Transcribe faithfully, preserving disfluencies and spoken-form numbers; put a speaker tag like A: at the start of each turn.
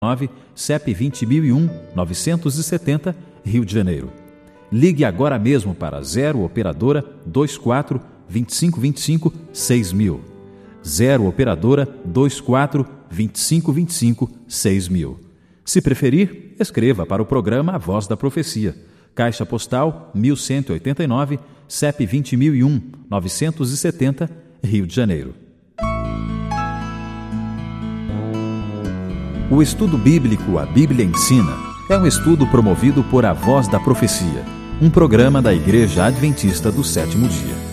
A: C E P vinte mil e um, novecentos e setenta, Rio de Janeiro. Ligue agora mesmo para zero operadora vinte e quatro, vinte e cinco vinte e cinco, seis mil. zero operadora vinte e quatro, vinte e cinco vinte e cinco, seis mil. Se preferir, escreva para o programa A Voz da Profecia. Caixa Postal mil cento e oitenta e nove, C E P vinte mil e um, novecentos e setenta, Rio de Janeiro. O estudo bíblico A Bíblia Ensina é um estudo promovido por A Voz da Profecia, um programa da Igreja Adventista do Sétimo Dia.